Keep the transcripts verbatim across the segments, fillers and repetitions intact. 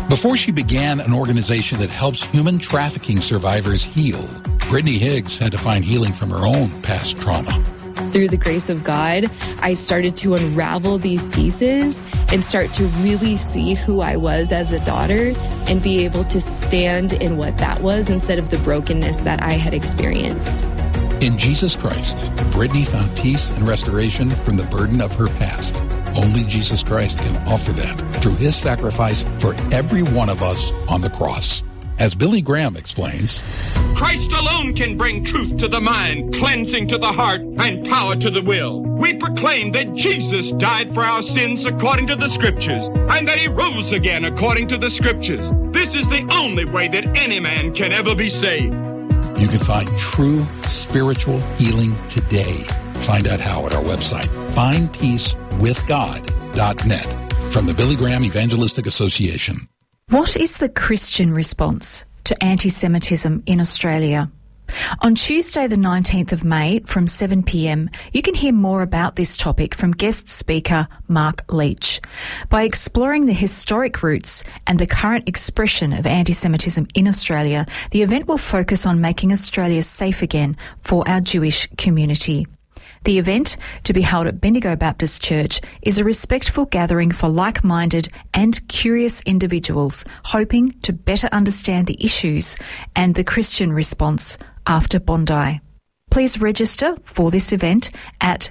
Before she began an organization that helps human trafficking survivors heal, Brittany Higgs had to find healing from her own past trauma. Through the grace of God, I started to unravel these pieces and start to really see who I was as a daughter and be able to stand in what that was instead of the brokenness that I had experienced. In Jesus Christ, Brittany found peace and restoration from the burden of her past. Only Jesus Christ can offer that through his sacrifice for every one of us on the cross. As Billy Graham explains, Christ alone can bring truth to the mind, cleansing to the heart, and power to the will. We proclaim that Jesus died for our sins according to the Scriptures, and that he rose again according to the Scriptures. This is the only way that any man can ever be saved. You can find true spiritual healing today. Find out how at our website, find peace with god dot net. From the Billy Graham Evangelistic Association. What is the Christian response to anti-Semitism in Australia? On Tuesday the nineteenth of May from seven p m, you can hear more about this topic from guest speaker Mark Leach. By exploring the historic roots and the current expression of anti-Semitism in Australia, the event will focus on making Australia safe again for our Jewish community. The event, to be held at Bendigo Baptist Church, is a respectful gathering for like-minded and curious individuals hoping to better understand the issues and the Christian response after Bondi. Please register for this event at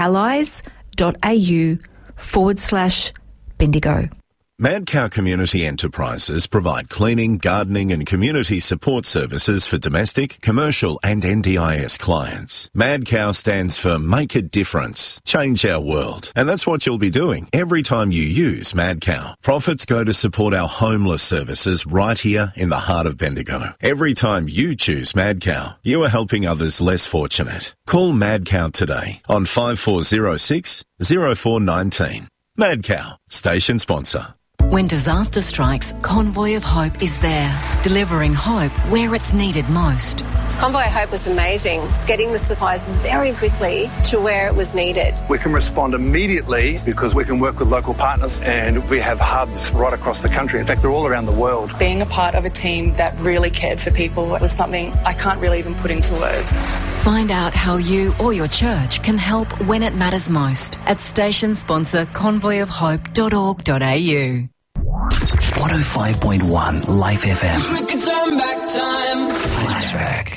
theallies.au forward slash Bendigo. Mad Cow Community Enterprises provide cleaning, gardening and community support services for domestic, commercial and N D I S clients. Mad Cow stands for Make a Difference, Change Our World. And that's what you'll be doing every time you use Mad Cow. Profits go to support our homeless services right here in the heart of Bendigo. Every time you choose Mad Cow, you are helping others less fortunate. Call Mad Cow today on five four zero six, zero four one nine. Mad Cow, station sponsor. When disaster strikes, Convoy of Hope is there, delivering hope where it's needed most. Convoy of Hope was amazing, getting the supplies very quickly to where it was needed. We can respond immediately because we can work with local partners and we have hubs right across the country. In fact, they're all around the world. Being a part of a team that really cared for people was something I can't really even put into words. Find out how you or your church can help when it matters most at station sponsor convoy of hope dot org dot a u. one oh five point one Life F M. Wish we could turn back time. Flashback.